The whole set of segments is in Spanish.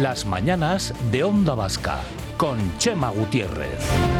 Las mañanas de Onda Vasca, con Chema Gutiérrez.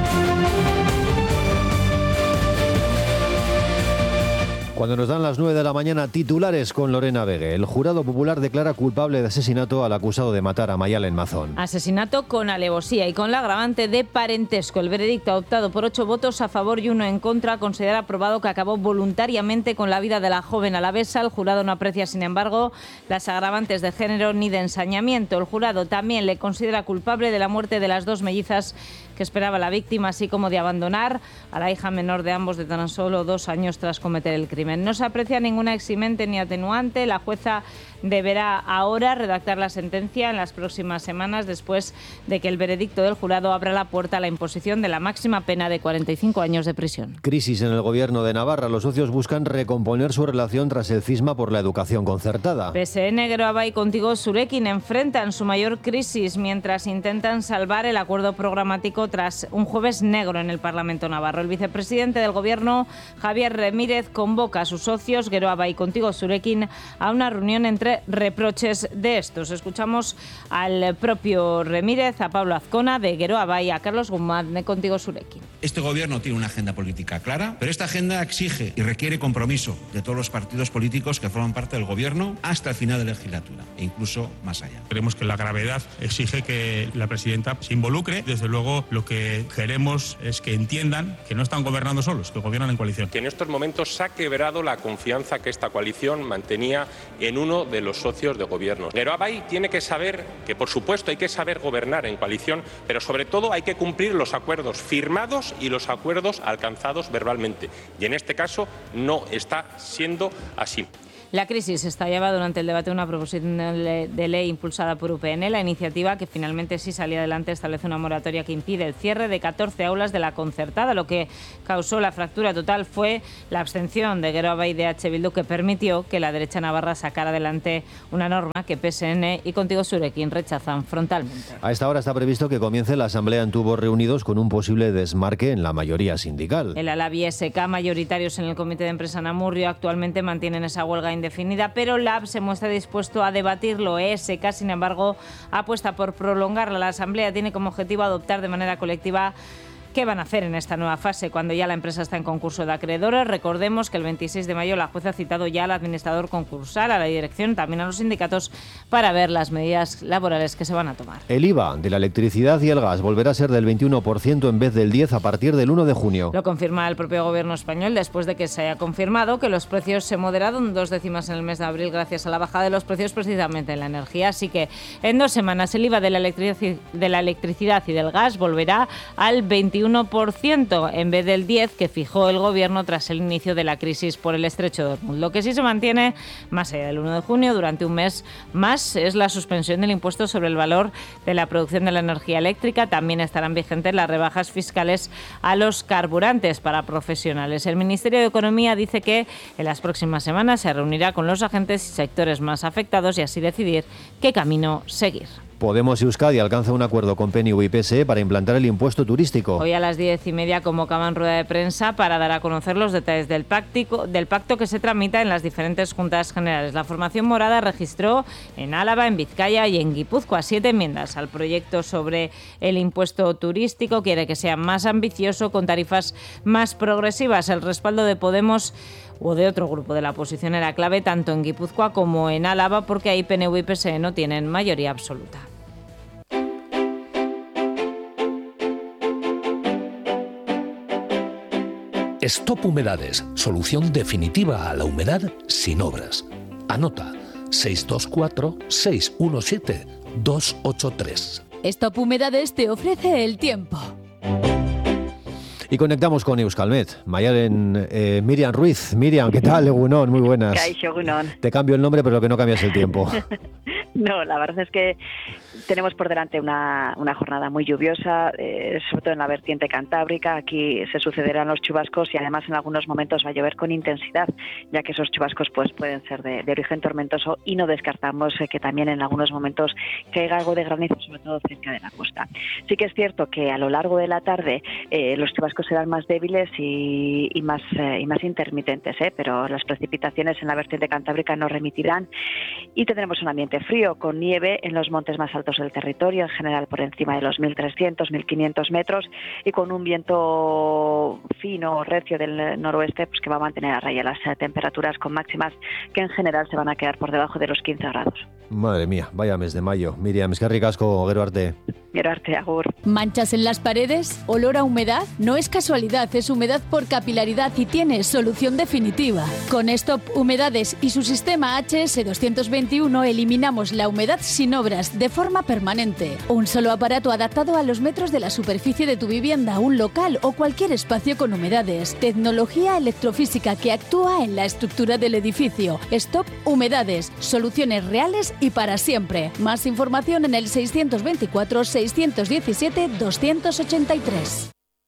Cuando nos dan las 9 de la mañana, titulares con Lorena Vegue. El jurado popular declara culpable de asesinato al acusado de matar a Mayalen Mazón. Asesinato con alevosía y con la agravante de parentesco. El veredicto, adoptado por 8 votos a favor y 1 en contra, considera aprobado que acabó voluntariamente con la vida de la joven alavesa. El jurado no aprecia, sin embargo, las agravantes de género ni de ensañamiento. El jurado también le considera culpable de la muerte de las 2 mellizas que esperaba la víctima, así como de abandonar a la hija menor de ambos de tan solo 2 años tras cometer el crimen. No se aprecia ninguna eximente ni atenuante. La jueza deberá ahora redactar la sentencia en las próximas semanas, después de que el veredicto del jurado abra la puerta a la imposición de la máxima pena de 45 años de prisión. Crisis en el gobierno de Navarra. Los socios buscan recomponer su relación tras el cisma por la educación concertada. PSN, Geroa y Contigo Zurekin enfrentan su mayor crisis mientras intentan salvar el acuerdo programático tras un jueves negro en el Parlamento navarro. El vicepresidente del gobierno, Javier Remírez, convoca a sus socios, Geroa y Contigo Zurekin, a una reunión entre reproches de estos. Escuchamos al propio Remírez, a Pablo Azcona de Geroa y a Carlos Guzmán de Contigo Zurekin. Este gobierno tiene una agenda política clara, pero esta agenda exige y requiere compromiso de todos los partidos políticos que forman parte del gobierno hasta el final de la legislatura e incluso más allá. Creemos que la gravedad exige que la presidenta se involucre. Desde luego, lo que queremos es que entiendan que no están gobernando solos, que gobiernan en coalición. Que en estos momentos se ha quebrado la confianza que esta coalición mantenía en uno de los socios de gobierno. Geroa tiene que saber que, por supuesto, hay que saber gobernar en coalición, pero sobre todo hay que cumplir los acuerdos firmados y los acuerdos alcanzados verbalmente. Y en este caso no está siendo así. La crisis estallaba durante el debate de una proposición de ley impulsada por UPN. La iniciativa, que finalmente sí salía adelante, establece una moratoria que impide el cierre de 14 aulas de la concertada. Lo que causó la fractura total fue la abstención de Geroa y de H. Bildu, que permitió que la derecha navarra sacara adelante una norma que PSN y Contigo Zurekin rechazan frontalmente. A esta hora está previsto que comience la asamblea en Tubos Reunidos con un posible desmarque en la mayoría sindical. El Alabi SK, mayoritarios en el comité de empresa Namurrio, actualmente mantienen esa huelga indefinida, pero LAB se muestra dispuesto a debatirlo. ESK, sin embargo, apuesta por prolongarla. La asamblea tiene como objetivo adoptar de manera colectiva qué van a hacer en esta nueva fase cuando ya la empresa está en concurso de acreedores. Recordemos que el 26 de mayo la jueza ha citado ya al administrador concursal, a la dirección, también a los sindicatos, para ver las medidas laborales que se van a tomar. El IVA de la electricidad y el gas volverá a ser del 21% en vez del 10% a partir del 1 de junio. Lo confirma el propio gobierno español después de que se haya confirmado que los precios se moderaron 2 décimas en el mes de abril gracias a la bajada de los precios precisamente en la energía. Así que en 2 semanas el IVA de la electricidad y del gas volverá al 21% en vez del 10% que fijó el gobierno tras el inicio de la crisis por el estrecho de Hormuz. Lo que sí se mantiene más allá del 1 de junio durante un mes más es la suspensión del impuesto sobre el valor de la producción de la energía eléctrica. También estarán vigentes las rebajas fiscales a los carburantes para profesionales. El Ministerio de Economía dice que en las próximas semanas se reunirá con los agentes y sectores más afectados y así decidir qué camino seguir. Podemos y Euskadi alcanza un acuerdo con PNV y PSE para implantar el impuesto turístico. Hoy a las 10:30 convocaban rueda de prensa para dar a conocer los detalles del pacto que se tramita en las diferentes juntas generales. La formación morada registró en Álava, en Vizcaya y en Guipúzcoa 7 enmiendas al proyecto sobre el impuesto turístico. Quiere que sea más ambicioso, con tarifas más progresivas. El respaldo de Podemos o de otro grupo de la oposición era clave tanto en Guipúzcoa como en Álava, porque ahí PNV y PSE no tienen mayoría absoluta. Stop Humedades, solución definitiva a la humedad sin obras. Anota 624-617-283. Stop Humedades te ofrece el tiempo. Y conectamos con Euskalmet. Mayalen, Miriam Ruiz. Miriam, ¿qué tal? Egunon, muy buenas. Kaixo, egunon. Te cambio el nombre, pero que no cambias el tiempo. No, la verdad es que tenemos por delante una jornada muy lluviosa, sobre todo en la vertiente cantábrica. Aquí se sucederán los chubascos y además en algunos momentos va a llover con intensidad, ya que esos chubascos pues pueden ser de origen tormentoso y no descartamos que también en algunos momentos caiga algo de granizo, sobre todo cerca de la costa. Sí que es cierto que a lo largo de la tarde los chubascos serán más débiles y más intermitentes, pero las precipitaciones en la vertiente cantábrica no remitirán y tendremos un ambiente frío. frío con nieve en los montes más altos del territorio, en general por encima de los 1.300, 1.500 metros, y con un viento fino o recio del noroeste, pues que va a mantener a raya las temperaturas, con máximas que en general se van a quedar por debajo de los 15 grados. Madre mía, vaya mes de mayo. Miriam, eskerrik asko, gero arte. Gero arte, agur. ¿Manchas en las paredes? ¿Olor a humedad? No es casualidad, es humedad por capilaridad y tiene solución definitiva. Con Stop Humedades y su sistema HS221 eliminamos la humedad sin obras de forma permanente. Un solo aparato adaptado a los metros de la superficie de tu vivienda, un local o cualquier espacio con humedades. Tecnología electrofísica que actúa en la estructura del edificio. Stop Humedades. Soluciones reales y para siempre. Más información en el 624-617-283.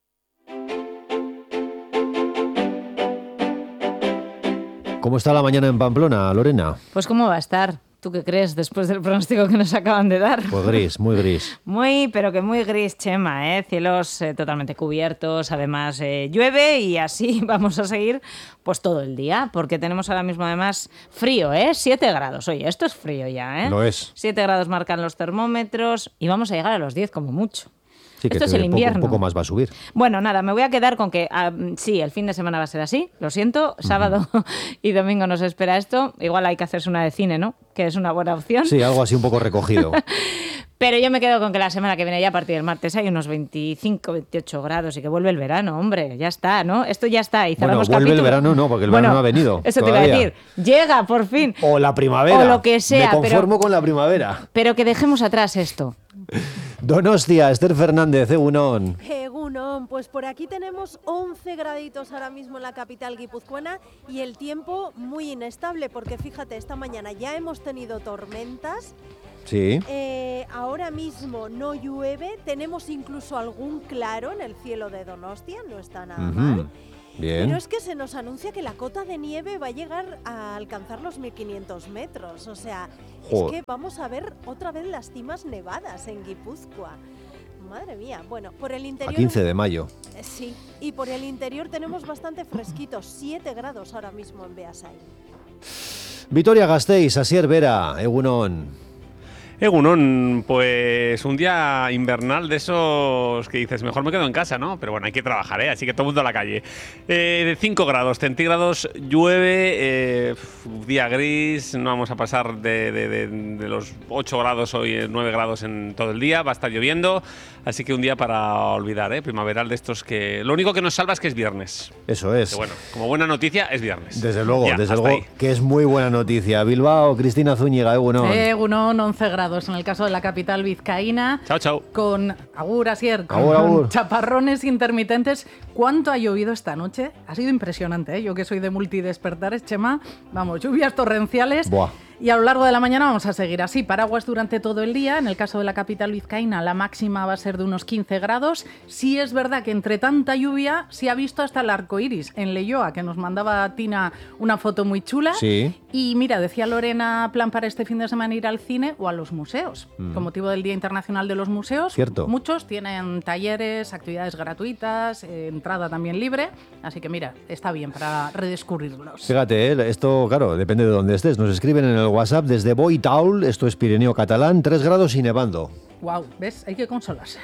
¿Cómo está la mañana en Pamplona, Lorena? Pues ¿cómo va a estar? ¿Tú qué crees después del pronóstico que nos acaban de dar? Pues gris, muy gris. Pero que muy gris, Chema, ¿eh? Cielos totalmente cubiertos, además llueve y así vamos a seguir pues todo el día, porque tenemos ahora mismo además frío, 7 grados. Oye, esto es frío ya, Lo es. 7 grados marcan los termómetros y vamos a llegar a los 10 como mucho. Sí, que esto es el invierno. Un poco más va a subir. Bueno, nada, me voy a quedar con que sí, el fin de semana va a ser así, lo siento, sábado y domingo nos espera esto. Igual hay que hacerse una de cine, ¿no? Que es una buena opción. Sí, algo así un poco recogido. Pero yo me quedo con que la semana que viene, ya a partir del martes, hay unos 25, 28 grados y que vuelve el verano, hombre, ya está, ¿no? Esto ya está. Y cerramos vuelve capítulo. El verano no, porque el verano no ha venido. Eso todavía. te iba a decir. Llega, por fin. O la primavera. O lo que sea. Me conformo con la primavera. Pero que dejemos atrás esto. Donostia, Esther Fernández, Egunon. Egunon, pues por aquí tenemos 11 graditos ahora mismo en la capital guipuzcoana y el tiempo muy inestable, porque fíjate, esta mañana ya hemos tenido tormentas. Sí. Ahora mismo no llueve, tenemos incluso algún claro en el cielo de Donostia, no está nada mal. Bien. Pero es que se nos anuncia que la cota de nieve va a llegar a alcanzar los 1.500 metros. O sea, es que vamos a ver otra vez las cimas nevadas en Guipúzcoa. Madre mía. Bueno, por el interior... A 15 de mayo. Sí, y por el interior tenemos bastante fresquito, 7 grados ahora mismo en Beasain. Vitoria-Gasteiz, Asier Vera, Egunon. Egunon, pues un día invernal de esos que dices, mejor me quedo en casa, ¿no? Pero bueno, hay que trabajar, Así que todo el mundo a la calle. De 5 grados centígrados, llueve, día gris, no vamos a pasar de los 8 grados hoy, 9 grados en todo el día, va a estar lloviendo, así que un día para olvidar, primaveral de estos que... Lo único que nos salva es que es viernes. Eso es. Que bueno, como buena noticia, es viernes. Desde luego, que es muy buena noticia. Bilbao, Cristina Zúñiga, Egunon. Egunon, 11 grados en el caso de la capital vizcaína. Chao, chao. Con Asier, agur. Chaparrones intermitentes. ¿Cuánto ha llovido esta noche? Ha sido impresionante, Yo que soy de multidespertares, Chema. Vamos, lluvias torrenciales. Buah. Y a lo largo de la mañana vamos a seguir así. Paraguas durante todo el día. En el caso de la capital vizcaína, la máxima va a ser de unos 15 grados. Sí es verdad que entre tanta lluvia se ha visto hasta el arco iris en Leioa, que nos mandaba Tina una foto muy chula. Sí. Y mira, decía Lorena, plan para este fin de semana ir al cine o a los museos. Con motivo del Día Internacional de los Museos. Cierto. Muchos tienen talleres, actividades gratuitas, entrada también libre. Así que mira, está bien para redescubrirlos. Fíjate, esto, claro, depende de dónde estés. Nos escriben en el WhatsApp desde Boitaul, esto es Pirineo catalán, 3 grados y nevando. Wow, ¿ves? Hay que consolarse.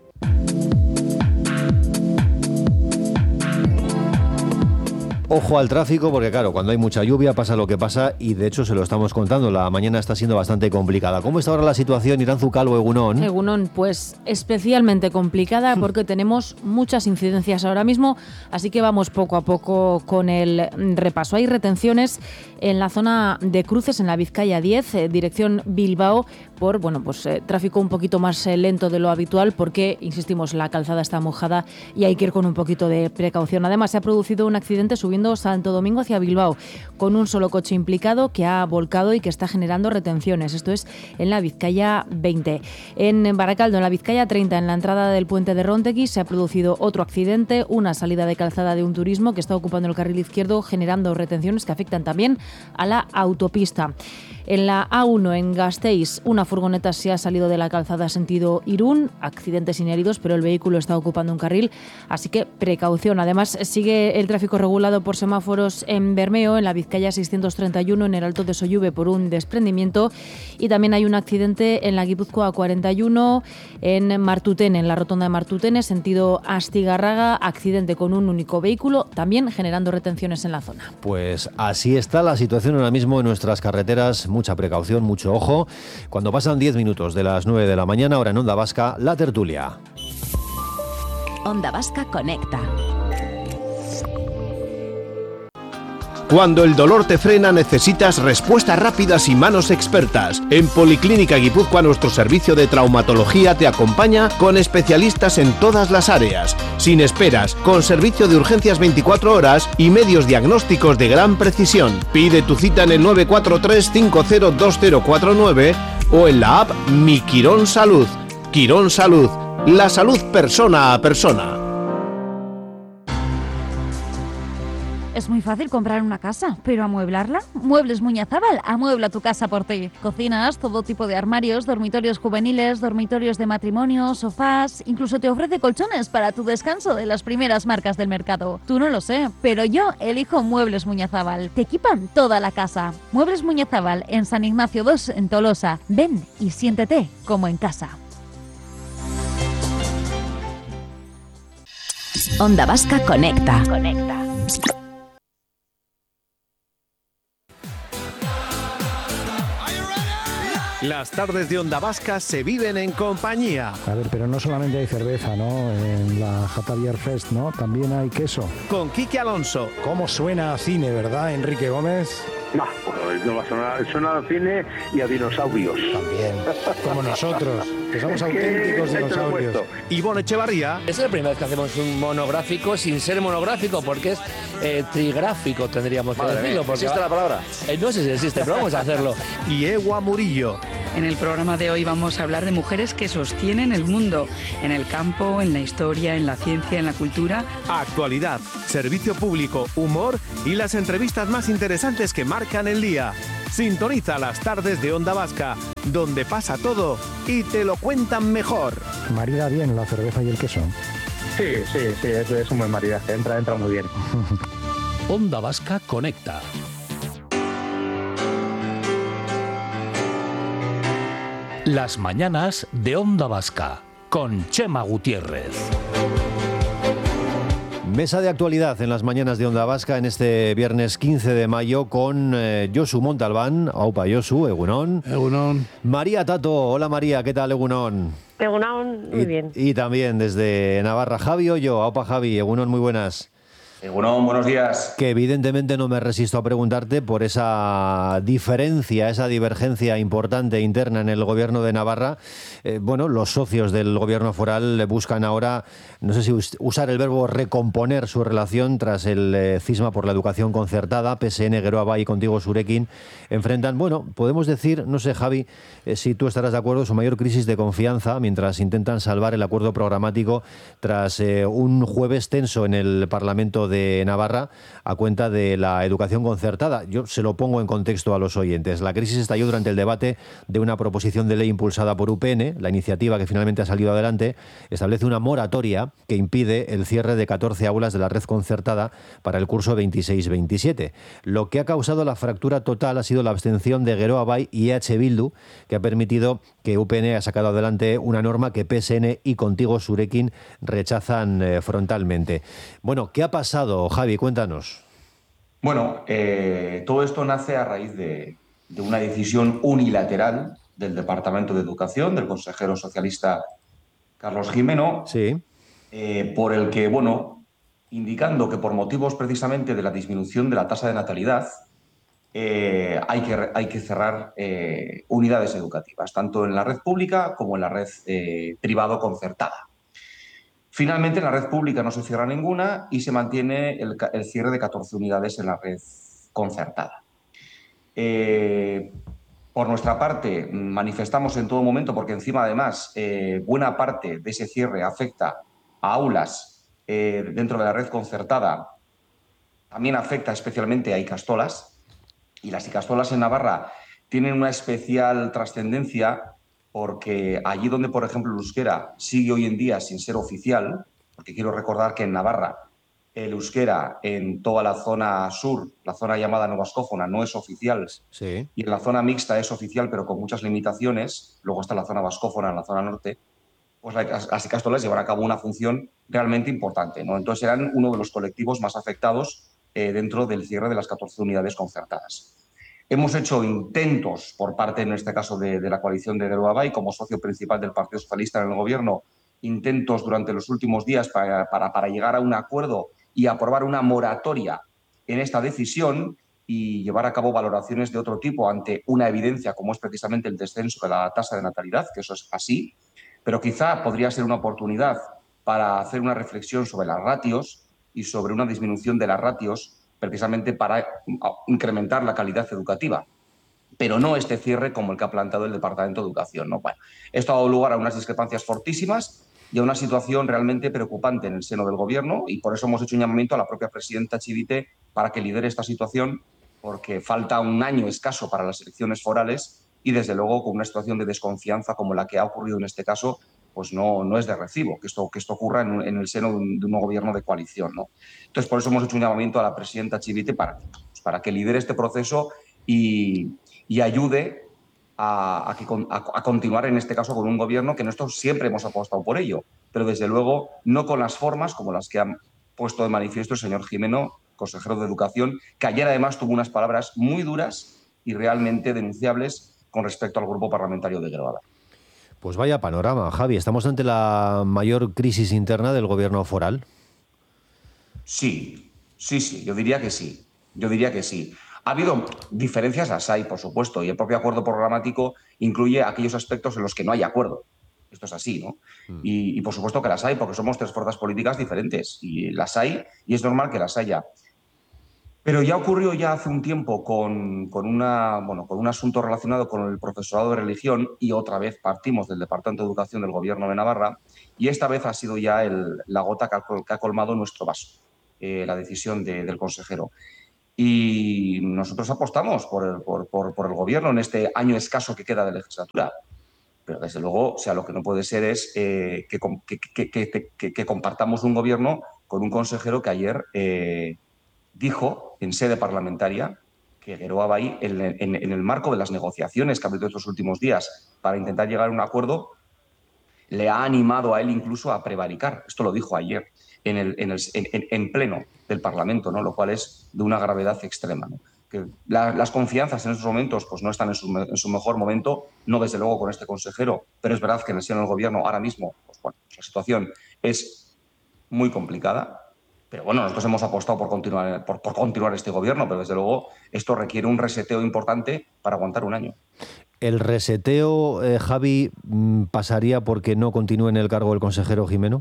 Ojo al tráfico porque claro, cuando hay mucha lluvia pasa lo que pasa y de hecho se lo estamos contando, la mañana está siendo bastante complicada. ¿Cómo está ahora la situación, Iranzu Calvo, Egunon? Egunon, pues especialmente complicada porque tenemos muchas incidencias ahora mismo, así que vamos poco a poco con el repaso. Hay retenciones en la zona de cruces en la Vizcaya 10, dirección Bilbao, por tráfico un poquito más lento de lo habitual porque, insistimos, la calzada está mojada y hay que ir con un poquito de precaución. Además, se ha producido un accidente subiendo Santo Domingo hacia Bilbao con un solo coche implicado que ha volcado y que está generando retenciones. Esto es en la Vizcaya 20. En Baracaldo, en la Vizcaya 30, en la entrada del puente de Rontegui, se ha producido otro accidente, una salida de calzada de un turismo que está ocupando el carril izquierdo, generando retenciones que afectan también a la autopista. En la A1 en Gasteiz, una furgoneta se ha salido de la calzada sentido Irún, accidente sin heridos, pero el vehículo está ocupando un carril, así que precaución. Además, sigue el tráfico regulado por semáforos en Bermeo, en la Vizcaya 631, en el Alto de Sollube por un desprendimiento, y también hay un accidente en la Guipúzcoa 41, en Martutene, en la rotonda de Martutene, sentido Astigarraga, accidente con un único vehículo, también generando retenciones en la zona. Pues así está la situación ahora mismo en nuestras carreteras. Mucha precaución, mucho ojo. Cuando pasan 10 minutos de las 9 de la mañana, ahora en Onda Vasca, la tertulia. Onda Vasca conecta. Cuando el dolor te frena, necesitas respuestas rápidas y manos expertas. En Policlínica Guipúzcoa, nuestro servicio de traumatología te acompaña con especialistas en todas las áreas, sin esperas, con servicio de urgencias 24 horas y medios diagnósticos de gran precisión. Pide tu cita en el 943-502049 o en la app Mi Quirón Salud. Quirón Salud, la salud persona a persona. Es muy fácil comprar una casa, pero ¿amueblarla? Muebles Muñazábal amuebla tu casa por ti. Cocinas, todo tipo de armarios, dormitorios juveniles, dormitorios de matrimonio, sofás, incluso te ofrece colchones para tu descanso de las primeras marcas del mercado. Tú no lo sé, pero yo elijo Muebles Muñazábal. Te equipan toda la casa. Muebles Muñazábal en San Ignacio 2 en Tolosa. Ven y siéntete como en casa. Onda Vasca conecta. Las tardes de Onda Vasca se viven en compañía. A ver, pero no solamente hay cerveza, ¿no? En la Jata Beer Fest, ¿no? También hay queso. Con Quique Alonso. ¿Cómo suena a cine, verdad, Enrique Gómez? No, pues no va a sonar, suena a cine y a dinosaurios. También, como nosotros, que somos auténticos dinosaurios. Ivonne Echevarría. Es la primera vez que hacemos un monográfico sin ser monográfico, porque es trigráfico, tendríamos que decirlo. ¿Existe la palabra? No sé si existe, pero vamos a hacerlo. Y Ewa Murillo. En el programa de hoy vamos a hablar de mujeres que sostienen el mundo, en el campo, en la historia, en la ciencia, en la cultura. Actualidad, servicio público, humor y las entrevistas más interesantes que marcan el día. Sintoniza las tardes de Onda Vasca, donde pasa todo y te lo cuentan mejor. Marida bien la cerveza y el queso. Sí, es un buen maridaje, entra muy bien. Onda Vasca conecta. Las mañanas de Onda Vasca con Chema Gutiérrez. Mesa de actualidad en las mañanas de Onda Vasca en este viernes 15 de mayo con Josu Montalbán. Aupa Josu, Egunon. Egunon. María Tato. Hola María, ¿qué tal, Egunon? Egunon, muy bien. Y también desde Navarra, Javi Ollo. Aupa Javi, Egunon, muy buenas. Egunon, buenos días. Que evidentemente no me resisto a preguntarte por esa diferencia, esa divergencia importante interna en el gobierno de Navarra. Los socios del gobierno foral buscan ahora, no sé si usar el verbo recomponer su relación tras el cisma por la educación concertada. PSN, Geroa Bai y Contigo Zurekin enfrentan, podemos decir, no sé Javi, si tú estarás de acuerdo, su mayor crisis de confianza mientras intentan salvar el acuerdo programático tras un jueves tenso en el Parlamento de Navarra a cuenta de la educación concertada. Yo se lo pongo en contexto a los oyentes. La crisis estalló durante el debate de una proposición de ley impulsada por UPN. La iniciativa, que finalmente ha salido adelante, establece una moratoria que impide el cierre de 14 aulas de la red concertada para el curso 26-27. Lo que ha causado la fractura total ha sido la abstención de Geroa Bai y EH Bildu, que ha permitido que UPN haya sacado adelante una norma que PSN y Contigo Zurekin rechazan frontalmente. ¿Qué ha pasado, Javi? Cuéntanos. Todo esto nace a raíz de una decisión unilateral del Departamento de Educación, del consejero socialista Carlos Jimeno, sí. Por el que, indicando que por motivos precisamente de la disminución de la tasa de natalidad, hay que cerrar unidades educativas, tanto en la red pública como en la red privado concertada. Finalmente, en la red pública no se cierra ninguna y se mantiene el cierre de 14 unidades en la red concertada. Por nuestra parte, manifestamos en todo momento, porque encima además buena parte de ese cierre afecta a aulas dentro de la red concertada, también afecta especialmente a ikastolas, y las ikastolas en Navarra tienen una especial trascendencia porque allí donde, por ejemplo, el euskera sigue hoy en día sin ser oficial, porque quiero recordar que en Navarra el euskera en toda la zona sur, la zona llamada novascófona, no es oficial, sí, y en la zona mixta es oficial, pero con muchas limitaciones, luego está la zona vascófona, en la zona norte, pues las ikastolas llevan a cabo una función realmente importante, ¿no? Entonces eran uno de los colectivos más afectados dentro del cierre de las 14 unidades concertadas. Hemos hecho intentos por parte, en este caso, de la coalición de Geroa Bai, como socio principal del Partido Socialista en el Gobierno, intentos durante los últimos días para llegar a un acuerdo y aprobar una moratoria en esta decisión y llevar a cabo valoraciones de otro tipo ante una evidencia como es precisamente el descenso de la tasa de natalidad, que eso es así, pero quizá podría ser una oportunidad para hacer una reflexión sobre las ratios y sobre una disminución de las ratios precisamente para incrementar la calidad educativa, pero no este cierre como el que ha planteado el Departamento de Educación, ¿no? Bueno, esto ha dado lugar a unas discrepancias fortísimas y a una situación realmente preocupante en el seno del Gobierno, y por eso hemos hecho un llamamiento a la propia presidenta Chivite para que lidere esta situación, porque falta un año escaso para las elecciones forales y, desde luego, con una situación de desconfianza como la que ha ocurrido en este caso, pues no es de recibo que esto ocurra en el seno de un gobierno de coalición, ¿no? Entonces, por eso hemos hecho un llamamiento a la presidenta Chivite para que lidere este proceso y ayude a continuar, en este caso, con un gobierno que nosotros siempre hemos apostado por ello, pero desde luego no con las formas como las que ha puesto de manifiesto el señor Gimeno, consejero de Educación, que ayer además tuvo unas palabras muy duras y realmente denunciables con respecto al grupo parlamentario de Geroa Bai. Pues vaya panorama, Javi. ¿Estamos ante la mayor crisis interna del gobierno foral? Sí, yo diría que sí. Ha habido diferencias, las hay, por supuesto, y el propio acuerdo programático incluye aquellos aspectos en los que no hay acuerdo. Esto es así, ¿no? Y por supuesto que las hay, porque somos tres fuerzas políticas diferentes, y las hay, y es normal que las haya. Pero ya ocurrió ya hace un tiempo con un asunto relacionado con el profesorado de religión, y otra vez partimos del Departamento de Educación del Gobierno de Navarra, y esta vez ha sido ya la gota que ha colmado nuestro vaso, la decisión del consejero. Y nosotros apostamos por el Gobierno en este año escaso que queda de legislatura. Pero, desde luego, lo que no puede ser es que compartamos un Gobierno con un consejero que ayer dijo en sede parlamentaria que Geroa Bai, en el marco de las negociaciones que ha habido estos últimos días para intentar llegar a un acuerdo, le ha animado a él incluso a prevaricar. Esto lo dijo ayer en pleno del Parlamento, ¿no? Lo cual es de una gravedad extrema, ¿no? Que las confianzas en estos momentos pues no están en su mejor momento, no desde luego con este consejero, pero es verdad que en el seno del Gobierno ahora mismo la situación es muy complicada. Pero bueno, nosotros hemos apostado por continuar este Gobierno, pero desde luego esto requiere un reseteo importante para aguantar un año. ¿El reseteo, Javi, pasaría porque no continúe en el cargo el consejero Gimeno?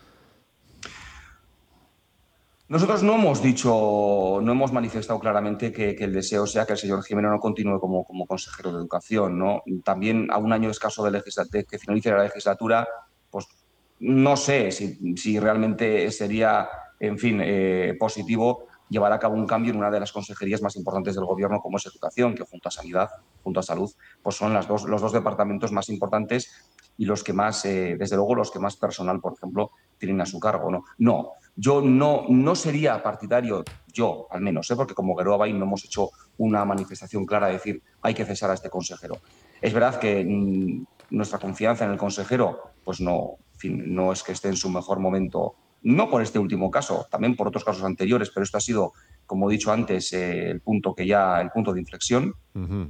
Nosotros no hemos manifestado claramente que el deseo sea que el señor Gimeno no continúe como consejero de Educación, ¿no? También a un año escaso de que finalice la legislatura, pues no sé si realmente sería, en fin, positivo llevar a cabo un cambio en una de las consejerías más importantes del Gobierno, como es Educación, que junto a Sanidad, junto a Salud, pues son los dos departamentos más importantes y los que más, desde luego, los que más personal, por ejemplo, tienen a su cargo, ¿no? No, yo no sería partidario, yo al menos, porque como Geroa Bai no hemos hecho una manifestación clara de decir hay que cesar a este consejero. Es verdad que nuestra confianza en el consejero pues no es que esté en su mejor momento, no por este último caso, también por otros casos anteriores, pero esto ha sido, como he dicho antes, el punto de inflexión. Uh-huh.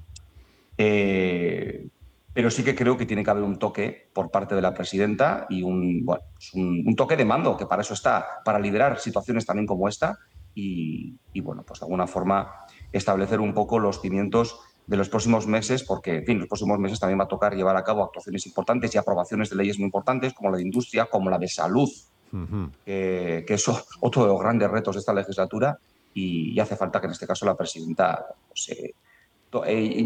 Pero sí que creo que tiene que haber un toque por parte de la presidenta y un toque de mando, que para eso está, para liderar situaciones también como esta y bueno, pues de alguna forma establecer un poco los cimientos de los próximos meses, porque en fin, los próximos meses también va a tocar llevar a cabo actuaciones importantes y aprobaciones de leyes muy importantes, como la de industria, como la de salud, uh-huh. Que es otro de los grandes retos de esta legislatura, y hace falta que en este caso la presidenta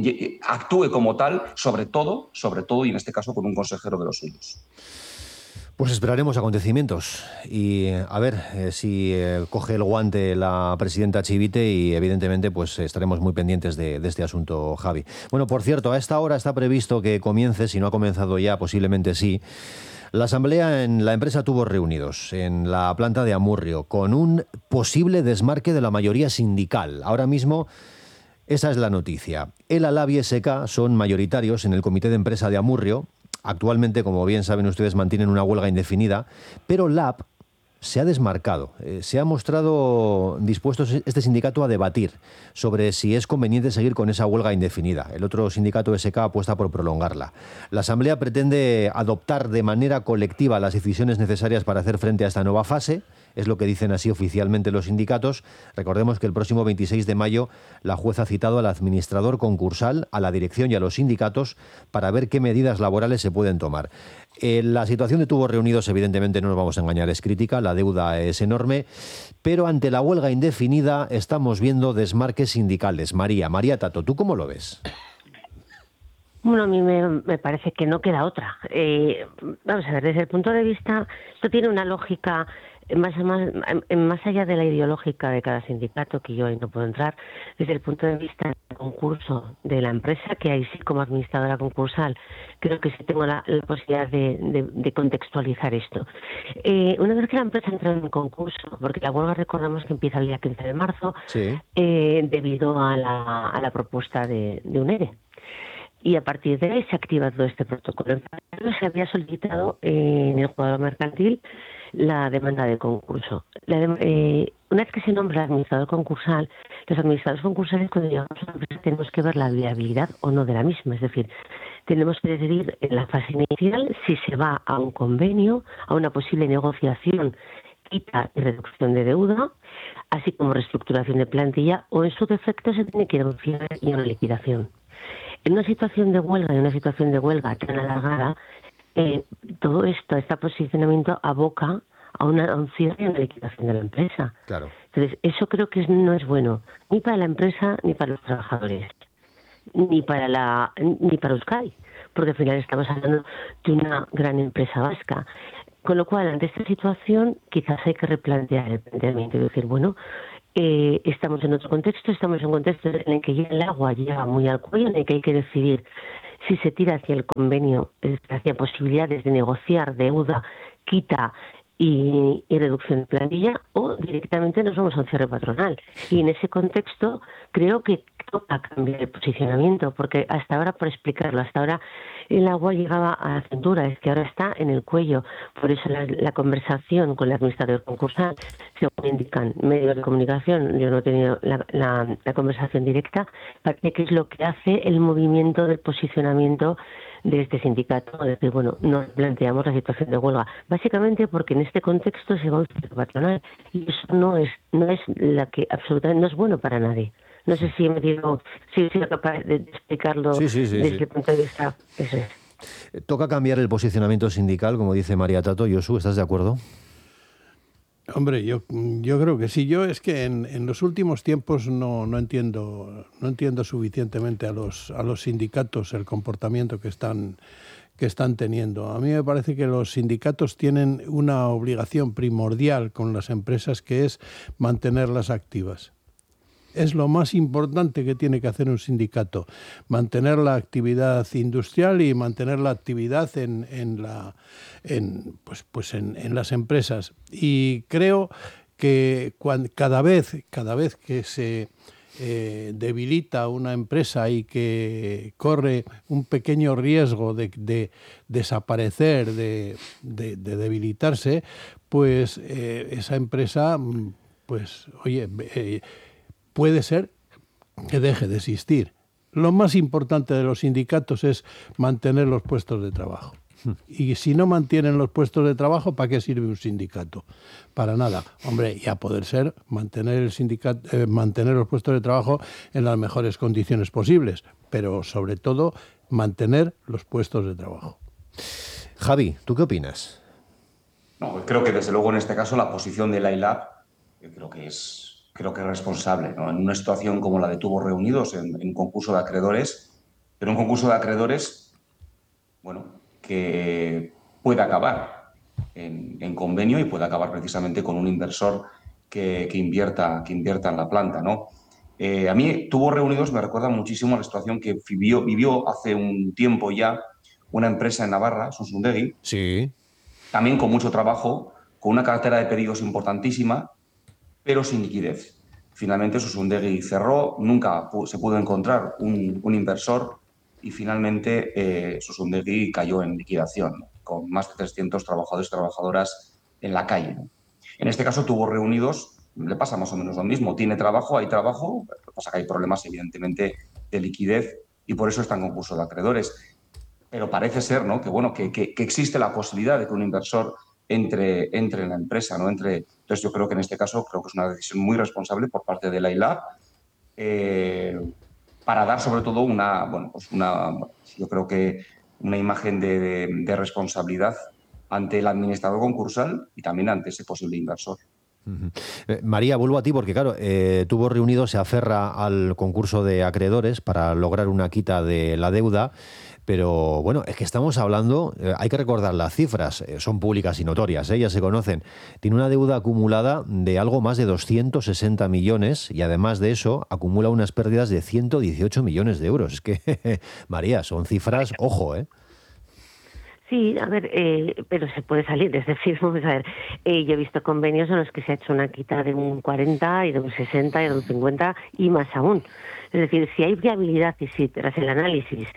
actúe como tal, sobre todo y en este caso con un consejero de los suyos. Pues esperaremos acontecimientos y a ver si coge el guante la presidenta Chivite y evidentemente pues estaremos muy pendientes de este asunto, Javi. Bueno, por cierto, a esta hora está previsto que comience, si no ha comenzado ya, posiblemente sí, la asamblea en la empresa Tubos Reunidos, en la planta de Amurrio, con un posible desmarque de la mayoría sindical. Ahora mismo esa es la noticia. El ALAB y SK son mayoritarios en el comité de empresa de Amurrio. Actualmente, como bien saben ustedes, mantienen una huelga indefinida, pero LAB se ha desmarcado. Se ha mostrado dispuesto este sindicato a debatir sobre si es conveniente seguir con esa huelga indefinida. El otro sindicato SK apuesta por prolongarla. La Asamblea pretende adoptar de manera colectiva las decisiones necesarias para hacer frente a esta nueva fase. Es lo que dicen así oficialmente los sindicatos. Recordemos que el próximo 26 de mayo la jueza ha citado al administrador concursal, a la dirección y a los sindicatos para ver qué medidas laborales se pueden tomar. La situación de Tubos Reunidos, evidentemente, no nos vamos a engañar, es crítica, la deuda es enorme, pero ante la huelga indefinida estamos viendo desmarques sindicales. María Tato, ¿tú cómo lo ves? Bueno, a mí me parece que no queda otra. Vamos a ver, desde el punto de vista, esto tiene una lógica más allá de la ideológica de cada sindicato, que yo ahí no puedo entrar, desde el punto de vista del concurso de la empresa, que ahí sí, como administradora concursal, creo que sí tengo la posibilidad de contextualizar esto. Una vez que la empresa entra en concurso, porque la huelga recordamos que empieza el día 15 de marzo, sí, debido a la propuesta de un ERE. Y a partir de ahí se activa todo este protocolo. Se había solicitado en el juzgado mercantil la demanda de concurso. Una vez que se nombra administrador concursal, los administradores concursales, cuando llegamos a la empresa, tenemos que ver la viabilidad o no de la misma. Es decir, tenemos que decidir en la fase inicial si se va a un convenio, a una posible negociación, quita y reducción de deuda, así como reestructuración de plantilla, o en su defecto se tiene que ir a un cierre y a una liquidación. En una situación de huelga tan alargada, todo esto, este posicionamiento aboca a un cierre y a una liquidación de la empresa. Claro. Entonces, eso creo que no es bueno, ni para la empresa, ni para los trabajadores, ni para Euskadi, porque al final estamos hablando de una gran empresa vasca. Con lo cual, ante esta situación, quizás hay que replantear el planteamiento y decir, bueno, estamos en otro contexto, estamos en un contexto en el que ya el agua llega muy al cuello, en el que hay que decidir si se tira hacia el convenio, hacia posibilidades de negociar deuda, quita y reducción de plantilla, o directamente nos vamos a un cierre patronal. Y en ese contexto creo que toca cambiar el posicionamiento, porque hasta ahora, por explicarlo, hasta ahora el agua llegaba a la cintura, es que ahora está en el cuello. Por eso la conversación con el administrador concursal, según indican medios de comunicación, yo no he tenido la conversación directa, parece que es lo que hace el movimiento del posicionamiento de este sindicato, es decir, bueno, nos planteamos la situación de huelga, básicamente porque en este contexto se va a un cierre patronal y eso no es la que absolutamente no es bueno para nadie. No sé si he sido capaz de explicarlo desde el punto de vista. Eso es. Toca cambiar el posicionamiento sindical, como dice María Tato. Josu, ¿estás de acuerdo? Hombre, yo creo que sí. Yo es que en los últimos tiempos no entiendo suficientemente a los sindicatos el comportamiento que están teniendo. A mí me parece que los sindicatos tienen una obligación primordial con las empresas, que es mantenerlas activas. Es lo más importante que tiene que hacer un sindicato, mantener la actividad industrial y mantener la actividad en las empresas. Y creo que cada vez que se debilita una empresa y que corre un pequeño riesgo de desaparecer, de debilitarse, pues esa empresa, pues oye, puede ser que deje de existir. Lo más importante de los sindicatos es mantener los puestos de trabajo. Y si no mantienen los puestos de trabajo, ¿para qué sirve un sindicato? Para nada. Hombre, y a poder ser, mantener los puestos de trabajo en las mejores condiciones posibles, pero sobre todo mantener los puestos de trabajo. Javi, ¿tú qué opinas? No, creo que desde luego en este caso la posición de la ILAB creo que es responsable, ¿no? En una situación como la de Tubos Reunidos, en concurso de acreedores, pero un concurso de acreedores, bueno, que puede acabar en convenio y puede acabar precisamente con un inversor que invierta en la planta, ¿no? A mí, Tubos Reunidos me recuerda muchísimo a la situación que vivió hace un tiempo ya una empresa en Navarra, Susundegui, sí, también con mucho trabajo, con una cartera de pedidos importantísima, pero sin liquidez. Finalmente Susundegui cerró, nunca se pudo encontrar un inversor y finalmente Susundegui cayó en liquidación, ¿no? Con más de 300 trabajadores y trabajadoras en la calle, ¿no? En este caso, Tubos Reunidos le pasa más o menos lo mismo. Tiene trabajo, hay trabajo, lo que pasa que hay problemas, evidentemente, de liquidez y por eso está en concurso de acreedores. Pero parece ser, ¿no?, que existe la posibilidad de que un inversor entre en la empresa, ¿no? Entonces, yo creo que en este caso creo que es una decisión muy responsable por parte de la ILAB para dar, sobre todo, yo creo que una imagen de responsabilidad ante el administrador concursal y también ante ese posible inversor. María, vuelvo a ti porque, claro, Tubos Reunidos se aferra al concurso de acreedores para lograr una quita de la deuda, pero bueno, es que estamos hablando, hay que recordar las cifras, son públicas y notorias, ya se conocen. Tiene una deuda acumulada de algo más de 260 millones y además de eso acumula unas pérdidas de 118 millones de euros. Es que, María, son cifras, ojo, ¿eh? Sí, a ver, pero se puede salir, es decir, vamos a ver, yo he visto convenios en los que se ha hecho una quita de un 40 y de un 60 y de un 50 y más aún. Es decir, si hay viabilidad y si tras el análisis,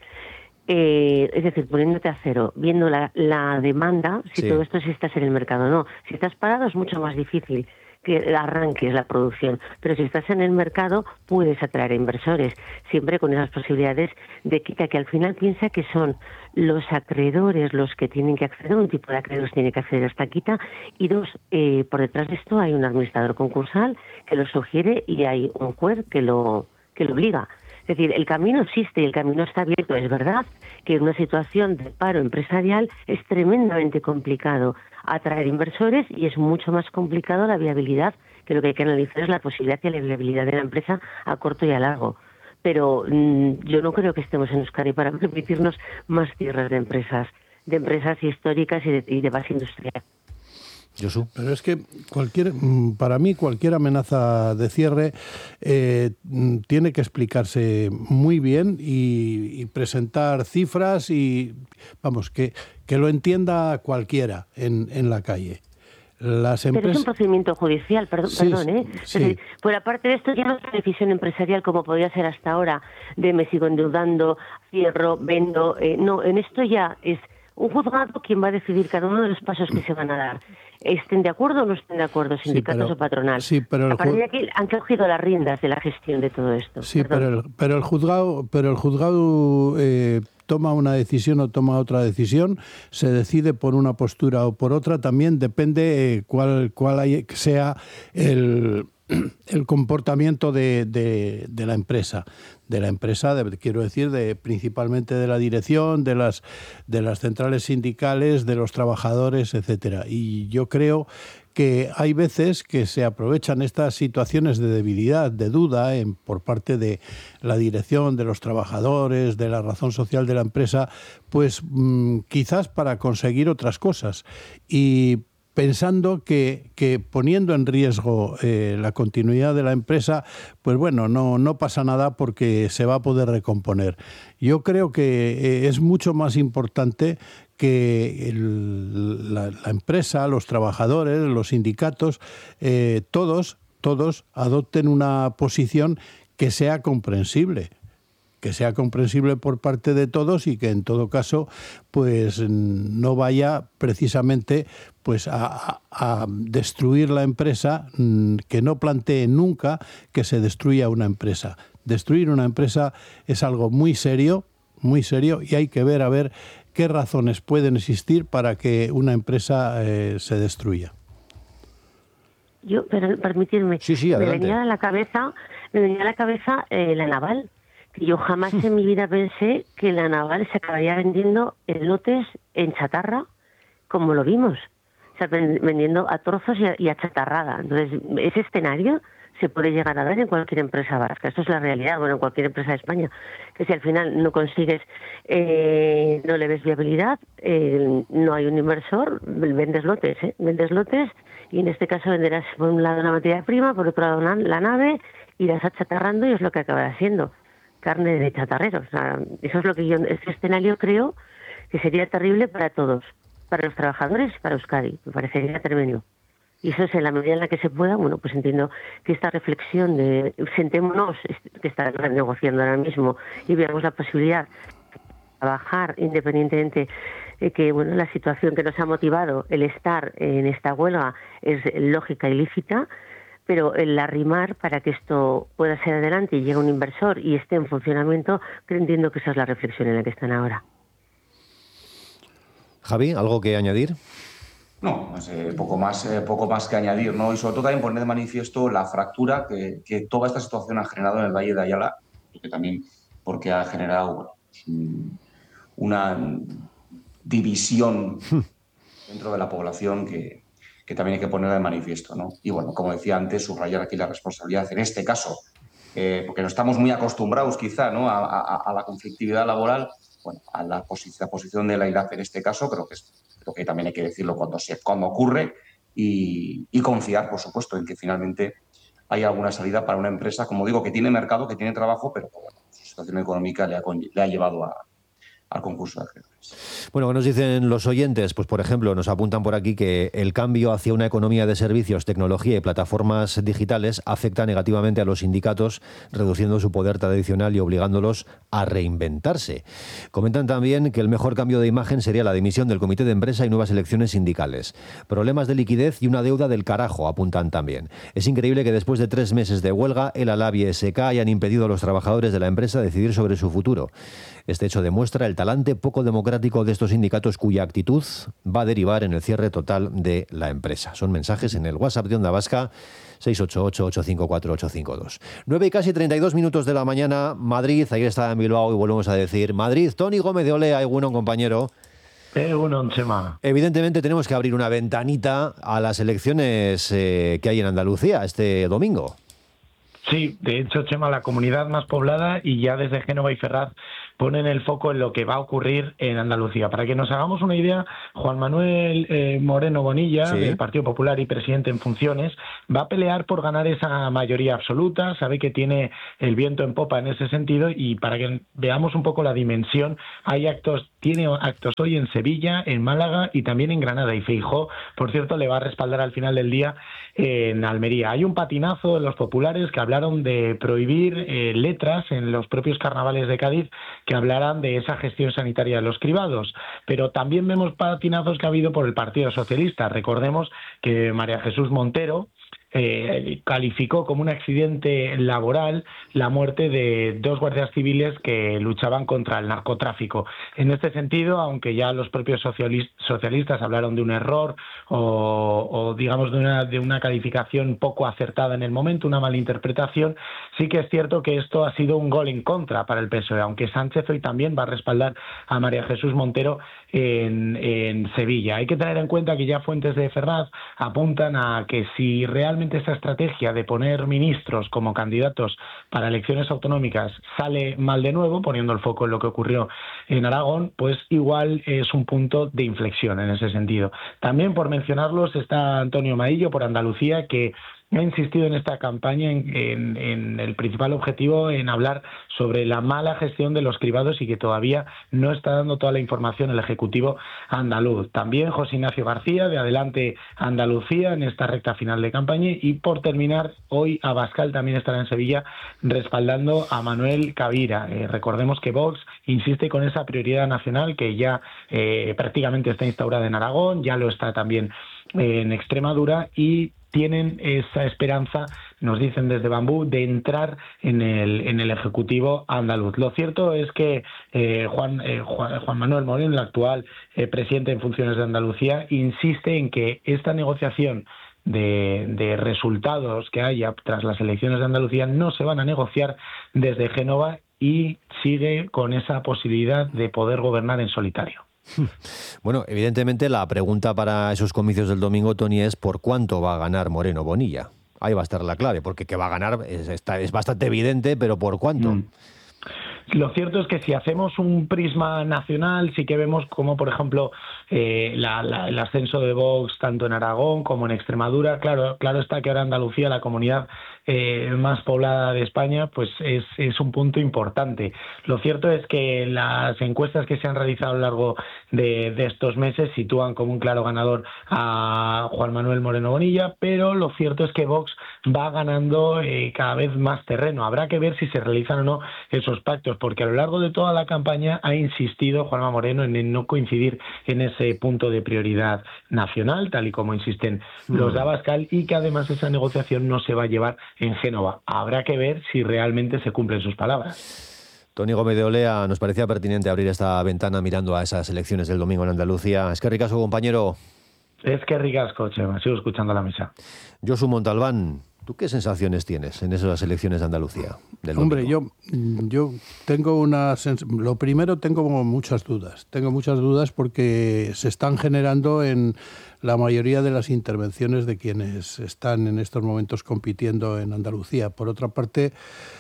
es decir, poniéndote a cero, viendo la demanda, si todo esto si estás en el mercado o no. Si estás parado es mucho más difícil que arranques la producción, pero si estás en el mercado puedes atraer inversores, siempre con esas posibilidades de quita, que al final piensa que son los acreedores los que tienen que acceder, un tipo de acreedores tiene que acceder a esta quita, y dos, por detrás de esto hay un administrador concursal que lo sugiere y hay un juez que lo obliga. Es decir, el camino existe y el camino está abierto. Es verdad que en una situación de paro empresarial es tremendamente complicado atraer inversores y es mucho más complicado la viabilidad, que lo que hay que analizar es la posibilidad y la viabilidad de la empresa a corto y a largo. Pero yo no creo que estemos en Euskadi para permitirnos más cierres de empresas históricas y de base industrial. Pero es que para mí cualquier amenaza de cierre tiene que explicarse muy bien y presentar cifras y, vamos, que lo entienda cualquiera en la calle. Las empresas... Pero es un procedimiento judicial, perdón, Sí. Es decir, por aparte de esto ya no es una decisión empresarial como podía ser hasta ahora, de me sigo endeudando, cierro, vendo. No, en esto ya es un juzgado quien va a decidir cada uno de los pasos que se van a dar. ¿Estén de acuerdo o no estén de acuerdo sindicatos o patronal? Sí, pero a partir de aquí han cogido las riendas de la gestión de todo esto. Sí, pero el juzgado toma una decisión o toma otra decisión, se decide por una postura o por otra, también depende cuál sea el comportamiento de la empresa. Quiero decir, principalmente de la dirección, de las centrales sindicales, de los trabajadores, etcétera. Y yo creo que hay veces que se aprovechan estas situaciones de debilidad, de duda, por parte de la dirección, de los trabajadores, de la razón social de la empresa, pues quizás para conseguir otras cosas. Y pensando que poniendo en riesgo la continuidad de la empresa, pues bueno, no pasa nada porque se va a poder recomponer. Yo creo que es mucho más importante que la empresa, los trabajadores, los sindicatos, todos adopten una posición que sea comprensible por parte de todos y que en todo caso pues no vaya precisamente pues a destruir la empresa, que no plantee nunca que se destruya una empresa. Destruir una empresa es algo muy serio y hay que ver a ver qué razones pueden existir para que una empresa se destruya. Pero permitirme, me venía a la cabeza la Naval. Yo jamás en mi vida pensé que la Naval se acabaría vendiendo en lotes en chatarra, como lo vimos, o sea, vendiendo a trozos y a chatarrada. Entonces, ese escenario se puede llegar a dar en cualquier empresa vasca. Esto es la realidad, bueno, en cualquier empresa de España, que si al final no consigues, no le ves viabilidad, no hay un inversor, vendes lotes, y en este caso venderás por un lado la materia prima, por otro lado la nave, irás achatarrando y es lo que acabará siendo carne de chatarreros. O sea, eso es lo que yo, este escenario creo que sería terrible para todos, para los trabajadores y para Euskadi, me parecería tremendo. Y eso es en la medida en la que se pueda, bueno, pues entiendo que esta reflexión de sentémonos, que está negociando ahora mismo, y veamos la posibilidad de trabajar independientemente que, bueno, la situación que nos ha motivado el estar en esta huelga es lógica y lícita, pero el arrimar para que esto pueda ser adelante y llegue un inversor y esté en funcionamiento, entiendo que esa es la reflexión en la que están ahora. Javi, ¿algo que añadir? No, pues, poco más que añadir, ¿no? Y sobre todo también poner de manifiesto la fractura que toda esta situación ha generado en el Valle de Ayala, porque ha generado una división dentro de la población que también hay que poner de manifiesto, ¿no? Y bueno, como decía antes, subrayar aquí la responsabilidad en este caso, porque no estamos muy acostumbrados quizá, ¿no?, a la conflictividad laboral. Bueno, a la posición de la IRAF en este caso, creo que también hay que decirlo cuando ocurre y confiar, por supuesto, en que finalmente hay alguna salida para una empresa, como digo, que tiene mercado, que tiene trabajo, pero bueno, su situación económica le ha llevado al concurso de acreedores. Bueno, ¿qué nos dicen los oyentes? Pues, por ejemplo, nos apuntan por aquí que el cambio hacia una economía de servicios, tecnología y plataformas digitales afecta negativamente a los sindicatos, reduciendo su poder tradicional y obligándolos a reinventarse. Comentan también que el mejor cambio de imagen sería la dimisión del comité de empresa y nuevas elecciones sindicales. Problemas de liquidez y una deuda del carajo, apuntan también. Es increíble que después de 3 meses de huelga, el Alabi y SK hayan impedido a los trabajadores de la empresa decidir sobre su futuro. Este hecho demuestra el talante poco democrático de estos sindicatos, cuya actitud va a derivar en el cierre total de la empresa. Son mensajes en el WhatsApp de Onda Vasca, 688-854-852. 9:32 de la mañana, Madrid. Ayer estaba en Bilbao y volvemos a decir Madrid. Tony Gómez de Olea, un compañero. Chema. Evidentemente tenemos que abrir una ventanita a las elecciones que hay en Andalucía este domingo. Sí, de hecho, Chema, la comunidad más poblada, y ya desde Génova y Ferraz ponen el foco en lo que va a ocurrir en Andalucía. Para que nos hagamos una idea, Juan Manuel Moreno Bonilla, ¿sí?, del Partido Popular y presidente en funciones, va a pelear por ganar esa mayoría absoluta, sabe que tiene el viento en popa en ese sentido, y para que veamos un poco la dimensión, tiene actos hoy en Sevilla, en Málaga y también en Granada, y Feijóo, por cierto, le va a respaldar al final del día en Almería. Hay un patinazo de los populares que hablaron de prohibir letras en los propios carnavales de Cádiz que hablaran de esa gestión sanitaria de los cribados, pero también vemos patinazos que ha habido por el Partido Socialista. Recordemos que María Jesús Montero calificó como un accidente laboral la muerte de 2 guardias civiles que luchaban contra el narcotráfico. En este sentido, aunque ya los propios socialistas hablaron de un error o digamos de una calificación poco acertada en el momento, una malinterpretación, sí que es cierto que esto ha sido un gol en contra para el PSOE, aunque Sánchez hoy también va a respaldar a María Jesús Montero en Sevilla. Hay que tener en cuenta que ya fuentes de Ferraz apuntan a que si realmente esta estrategia de poner ministros como candidatos para elecciones autonómicas sale mal de nuevo, poniendo el foco en lo que ocurrió en Aragón, pues igual es un punto de inflexión en ese sentido. También, por mencionarlos, está Antonio Maillo por Andalucía, que ha insistido en esta campaña en el principal objetivo en hablar sobre la mala gestión de los cribados y que todavía no está dando toda la información el Ejecutivo andaluz. También José Ignacio García, de Adelante Andalucía, en esta recta final de campaña. Y por terminar, hoy Abascal también estará en Sevilla respaldando a Manuel Cavira. Recordemos que Vox insiste con esa prioridad nacional que ya prácticamente está instaurada en Aragón, ya lo está también en Extremadura, y tienen esa esperanza, nos dicen desde Bambú, de entrar en el Ejecutivo andaluz. Lo cierto es que Juan Manuel Moreno, el actual presidente en funciones de Andalucía, insiste en que esta negociación de resultados que haya tras las elecciones de Andalucía no se van a negociar desde Génova, y sigue con esa posibilidad de poder gobernar en solitario. Bueno, evidentemente la pregunta para esos comicios del domingo, Tony, es ¿por cuánto va a ganar Moreno Bonilla? Ahí va a estar la clave, porque que va a ganar es bastante evidente, pero ¿por cuánto? Lo cierto es que si hacemos un prisma nacional, sí que vemos como, por ejemplo, el ascenso de Vox tanto en Aragón como en Extremadura. Claro está que ahora Andalucía, la comunidad más poblada de España, pues es un punto importante. Lo cierto es que las encuestas que se han realizado a lo largo de estos meses sitúan como un claro ganador a Juan Manuel Moreno Bonilla, pero lo cierto es que Vox va ganando cada vez más terreno. Habrá que ver si se realizan o no esos pactos, porque a lo largo de toda la campaña ha insistido Juanma Moreno en no coincidir en ese punto de prioridad nacional, tal y como insisten los de Abascal, y que además esa negociación no se va a llevar en Génova. Habrá que ver si realmente se cumplen sus palabras. Toni Gómez de Olea, nos parecía pertinente abrir esta ventana mirando a esas elecciones del domingo en Andalucía. Es que ricasco, compañero. Es que ricasco, Chema. Sigo escuchando la mesa. Josu Montalbán, ¿tú qué sensaciones tienes en esas elecciones de Andalucía? Hombre, yo tengo lo primero, tengo muchas dudas. Tengo muchas dudas porque se están generando en la mayoría de las intervenciones de quienes están en estos momentos compitiendo en Andalucía. Por otra parte,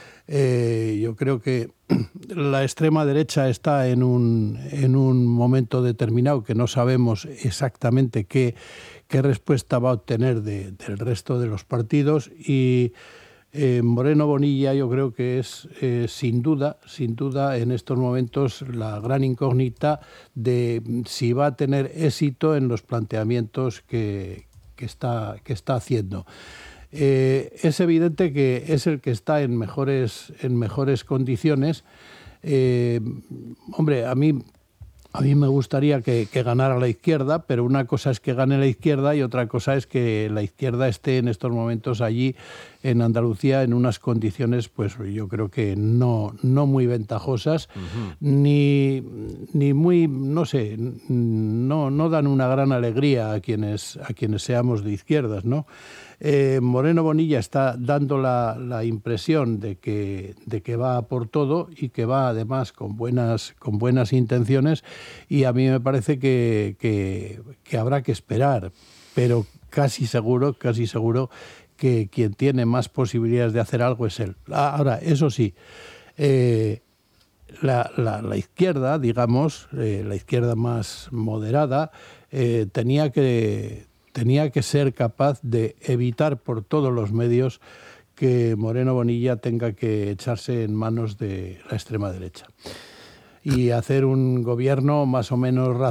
yo creo que la extrema derecha está en un momento determinado que no sabemos exactamente qué respuesta va a obtener del resto de los partidos, y Moreno Bonilla yo creo que es sin duda en estos momentos la gran incógnita de si va a tener éxito en los planteamientos que está haciendo. Es evidente que es el que está en mejores condiciones. Hombre, a mí me gustaría que ganara la izquierda, pero una cosa es que gane la izquierda y otra cosa es que la izquierda esté en estos momentos allí en Andalucía en unas condiciones, pues yo creo que no muy ventajosas, ni muy, no sé, no dan una gran alegría a quienes seamos de izquierdas, ¿no? Moreno Bonilla está dando la impresión de que va por todo y que va además con buenas intenciones, y a mí me parece que habrá que esperar, pero casi seguro que quien tiene más posibilidades de hacer algo es él. Ahora, eso sí, la izquierda, digamos, la izquierda más moderada, tenía que ser capaz de evitar por todos los medios que Moreno Bonilla tenga que echarse en manos de la extrema derecha y hacer un gobierno más o menos